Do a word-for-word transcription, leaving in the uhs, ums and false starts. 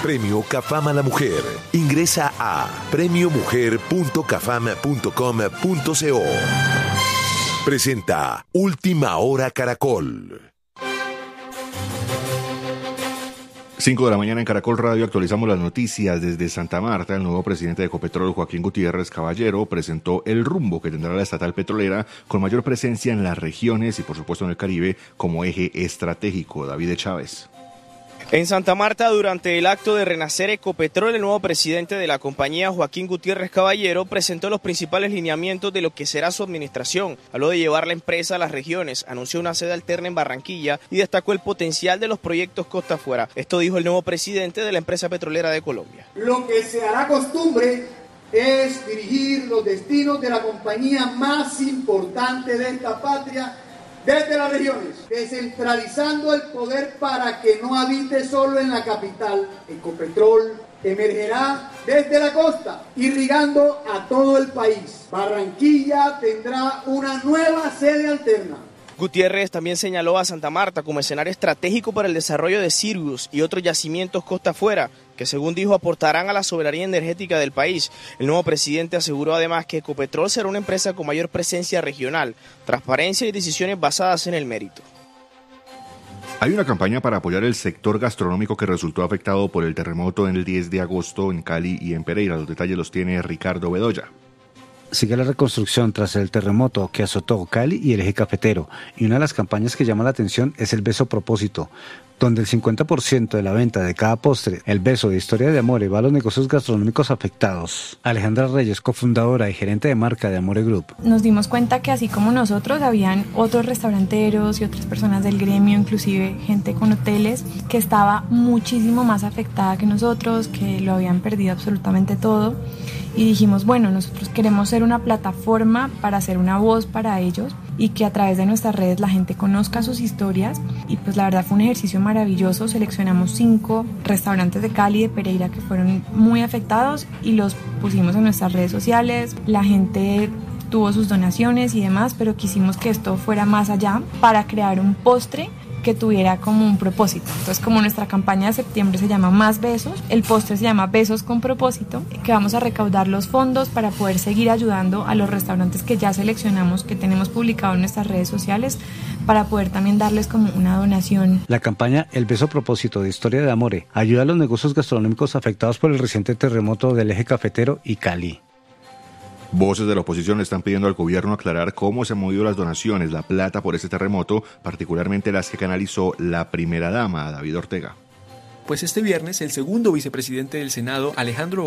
Premio Cafam a la Mujer. Ingresa a premio mujer punto cafam punto com punto co. Presenta Última Hora Caracol. cinco de la mañana en Caracol Radio actualizamos las noticias desde Santa Marta. El nuevo presidente de Ecopetrol, Joaquín Gutiérrez Caballero, presentó el rumbo que tendrá la estatal petrolera con mayor presencia en las regiones y por supuesto en el Caribe como eje estratégico. David Chávez. En Santa Marta, durante el acto de renacer Ecopetrol, el nuevo presidente de la compañía, Joaquín Gutiérrez Caballero, presentó los principales lineamientos de lo que será su administración. Habló de llevar la empresa a las regiones, anunció una sede alterna en Barranquilla y destacó el potencial de los proyectos costa afuera. Esto dijo el nuevo presidente de la empresa petrolera de Colombia. Lo que se hará costumbre es dirigir los destinos de la compañía más importante de esta patria desde las regiones, descentralizando el poder para que no habite solo en la capital. Ecopetrol emergerá desde la costa, irrigando a todo el país. Barranquilla tendrá una nueva sede alterna. Gutiérrez también señaló a Santa Marta como escenario estratégico para el desarrollo de Sirius y otros yacimientos costa afuera, que según dijo aportarán a la soberanía energética del país. El nuevo presidente aseguró además que Ecopetrol será una empresa con mayor presencia regional, transparencia y decisiones basadas en el mérito. Hay una campaña para apoyar el sector gastronómico que resultó afectado por el terremoto en el diez de agosto en Cali y en Pereira. Los detalles los tiene Ricardo Bedoya. Sigue la reconstrucción tras el terremoto que azotó Cali y el eje cafetero, y una de las campañas que llama la atención es el beso propósito, donde el cincuenta por ciento de la venta de cada postre, el beso de Historia de Amore, va a los negocios gastronómicos afectados. Alejandra Reyes, cofundadora y gerente de marca de Amore Group. Nos dimos cuenta que así como nosotros, habían otros restauranteros y otras personas del gremio, inclusive gente con hoteles, que estaba muchísimo más afectada que nosotros, que lo habían perdido absolutamente todo. Y dijimos, bueno, nosotros queremos ser una plataforma para ser una voz para ellos y que a través de nuestras redes la gente conozca sus historias. Y pues la verdad fue un ejercicio maravilloso. Seleccionamos cinco restaurantes de Cali y de Pereira que fueron muy afectados y los pusimos en nuestras redes sociales. La gente tuvo sus donaciones y demás, pero quisimos que esto fuera más allá para crear un postre que tuviera como un propósito. Entonces, como nuestra campaña de septiembre se llama Más Besos, el postre se llama Besos con Propósito, que vamos a recaudar los fondos para poder seguir ayudando a los restaurantes que ya seleccionamos, que tenemos publicado en nuestras redes sociales, para poder también darles como una donación. La campaña El Beso Propósito de Historia de Amore ayuda a los negocios gastronómicos afectados por el reciente terremoto del eje cafetero y Cali. Voces de la oposición están pidiendo al gobierno aclarar cómo se han movido las donaciones, la plata por este terremoto, particularmente las que canalizó la primera dama, David Ortega. Pues este viernes el segundo vicepresidente del Senado, Alejandro